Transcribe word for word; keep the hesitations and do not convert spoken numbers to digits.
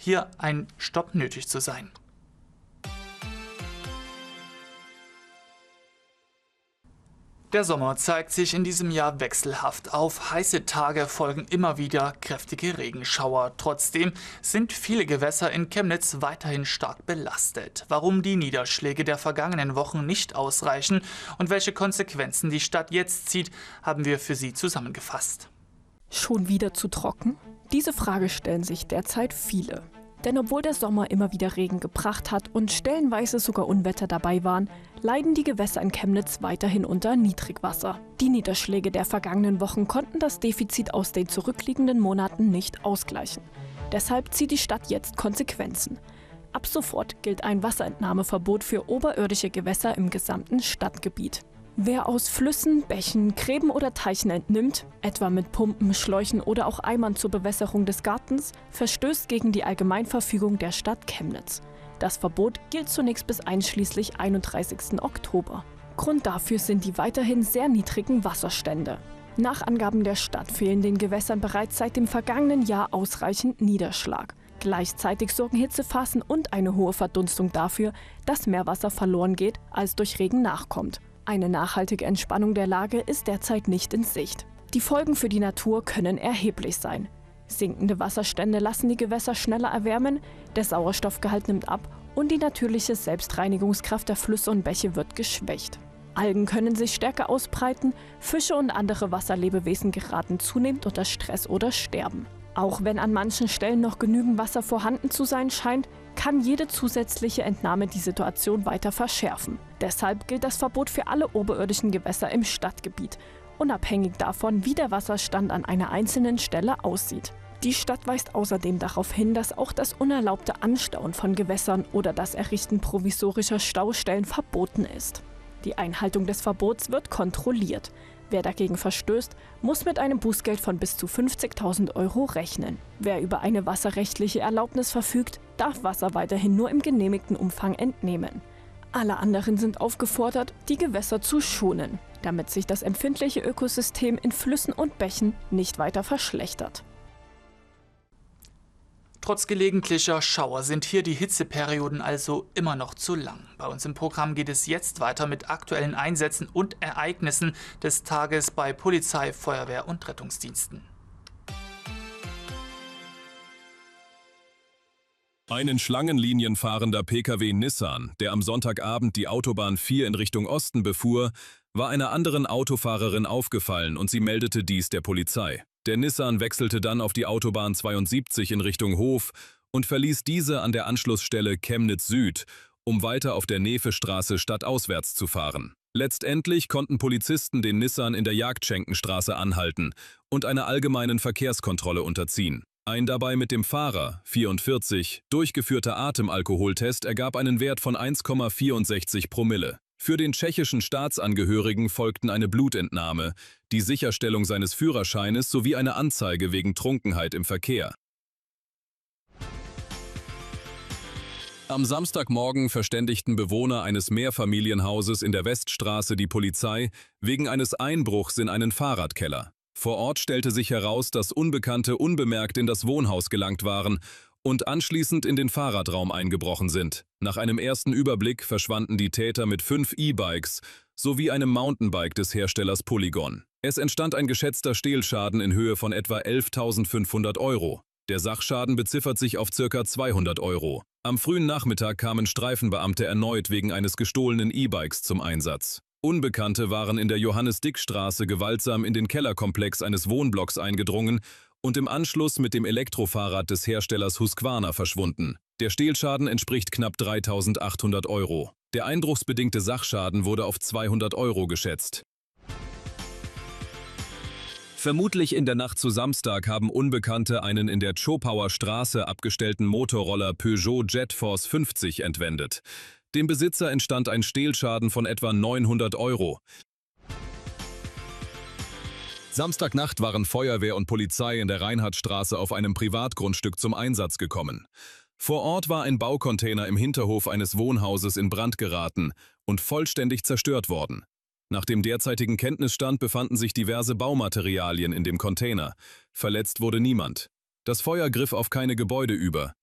hier ein Stopp nötig zu sein. Der Sommer zeigt sich in diesem Jahr wechselhaft. Auf heiße Tage folgen immer wieder kräftige Regenschauer. Trotzdem sind viele Gewässer in Chemnitz weiterhin stark belastet. Warum die Niederschläge der vergangenen Wochen nicht ausreichen und welche Konsequenzen die Stadt jetzt zieht, haben wir für Sie zusammengefasst. Schon wieder zu trocken? Diese Frage stellen sich derzeit viele. Denn obwohl der Sommer immer wieder Regen gebracht hat und stellenweise sogar Unwetter dabei waren, leiden die Gewässer in Chemnitz weiterhin unter Niedrigwasser. Die Niederschläge der vergangenen Wochen konnten das Defizit aus den zurückliegenden Monaten nicht ausgleichen. Deshalb zieht die Stadt jetzt Konsequenzen. Ab sofort gilt ein Wasserentnahmeverbot für oberirdische Gewässer im gesamten Stadtgebiet. Wer aus Flüssen, Bächen, Gräben oder Teichen entnimmt, etwa mit Pumpen, Schläuchen oder auch Eimern zur Bewässerung des Gartens, verstößt gegen die Allgemeinverfügung der Stadt Chemnitz. Das Verbot gilt zunächst bis einschließlich einunddreißigsten Oktober. Grund dafür sind die weiterhin sehr niedrigen Wasserstände. Nach Angaben der Stadt fehlen den Gewässern bereits seit dem vergangenen Jahr ausreichend Niederschlag. Gleichzeitig sorgen Hitzephasen und eine hohe Verdunstung dafür, dass mehr Wasser verloren geht, als durch Regen nachkommt. Eine nachhaltige Entspannung der Lage ist derzeit nicht in Sicht. Die Folgen für die Natur können erheblich sein. Sinkende Wasserstände lassen die Gewässer schneller erwärmen, der Sauerstoffgehalt nimmt ab und die natürliche Selbstreinigungskraft der Flüsse und Bäche wird geschwächt. Algen können sich stärker ausbreiten, Fische und andere Wasserlebewesen geraten zunehmend unter Stress oder sterben. Auch wenn an manchen Stellen noch genügend Wasser vorhanden zu sein scheint, kann jede zusätzliche Entnahme die Situation weiter verschärfen. Deshalb gilt das Verbot für alle oberirdischen Gewässer im Stadtgebiet, unabhängig davon, wie der Wasserstand an einer einzelnen Stelle aussieht. Die Stadt weist außerdem darauf hin, dass auch das unerlaubte Anstauen von Gewässern oder das Errichten provisorischer Staustellen verboten ist. Die Einhaltung des Verbots wird kontrolliert. Wer dagegen verstößt, muss mit einem Bußgeld von bis zu fünfzigtausend Euro rechnen. Wer über eine wasserrechtliche Erlaubnis verfügt, darf Wasser weiterhin nur im genehmigten Umfang entnehmen. Alle anderen sind aufgefordert, die Gewässer zu schonen, damit sich das empfindliche Ökosystem in Flüssen und Bächen nicht weiter verschlechtert. Trotz gelegentlicher Schauer sind hier die Hitzeperioden also immer noch zu lang. Bei uns im Programm geht es jetzt weiter mit aktuellen Einsätzen und Ereignissen des Tages bei Polizei, Feuerwehr und Rettungsdiensten. Ein in Schlangenlinien fahrender P K W Nissan, der am Sonntagabend die Autobahn vier in Richtung Osten befuhr, war einer anderen Autofahrerin aufgefallen und sie meldete dies der Polizei. Der Nissan wechselte dann auf die Autobahn zweiundsiebzig in Richtung Hof und verließ diese an der Anschlussstelle Chemnitz Süd, um weiter auf der Nefestraße stadtauswärts zu fahren. Letztendlich konnten Polizisten den Nissan in der Jagdschenkenstraße anhalten und einer allgemeinen Verkehrskontrolle unterziehen. Ein dabei mit dem Fahrer, vierundvierzig, durchgeführter Atemalkoholtest ergab einen Wert von eins Komma vierundsechzig Promille. Für den tschechischen Staatsangehörigen folgten eine Blutentnahme, die Sicherstellung seines Führerscheines sowie eine Anzeige wegen Trunkenheit im Verkehr. Am Samstagmorgen verständigten Bewohner eines Mehrfamilienhauses in der Weststraße die Polizei wegen eines Einbruchs in einen Fahrradkeller. Vor Ort stellte sich heraus, dass Unbekannte unbemerkt in das Wohnhaus gelangt waren und anschließend in den Fahrradraum eingebrochen sind. Nach einem ersten Überblick verschwanden die Täter mit fünf E-Bikes sowie einem Mountainbike des Herstellers Polygon. Es entstand ein geschätzter Stehlschaden in Höhe von etwa elftausendfünfhundert Euro. Der Sachschaden beziffert sich auf ca. zweihundert Euro. Am frühen Nachmittag kamen Streifenbeamte erneut wegen eines gestohlenen E-Bikes zum Einsatz. Unbekannte waren in der Johannes-Dick-Straße gewaltsam in den Kellerkomplex eines Wohnblocks eingedrungen und im Anschluss mit dem Elektrofahrrad des Herstellers Husqvarna verschwunden. Der Stehlschaden entspricht knapp dreitausendachthundert Euro. Der einbruchsbedingte Sachschaden wurde auf zweihundert Euro geschätzt. Vermutlich in der Nacht zu Samstag haben Unbekannte einen in der Zschopauer Straße abgestellten Motorroller Peugeot Jetforce fünfzig entwendet. Dem Besitzer entstand ein Stehlschaden von etwa neunhundert Euro. Samstagnacht waren Feuerwehr und Polizei in der Reinhardtstraße auf einem Privatgrundstück zum Einsatz gekommen. Vor Ort war ein Baucontainer im Hinterhof eines Wohnhauses in Brand geraten und vollständig zerstört worden. Nach dem derzeitigen Kenntnisstand befanden sich diverse Baumaterialien in dem Container. Verletzt wurde niemand. Das Feuer griff auf keine Gebäude über.